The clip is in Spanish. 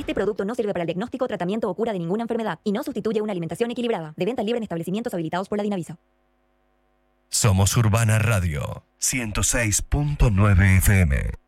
Este producto no sirve para el diagnóstico, tratamiento o cura de ninguna enfermedad y no sustituye una alimentación equilibrada. De venta libre en establecimientos habilitados por la Dinavisa. Somos Urbana Radio 106.9 FM.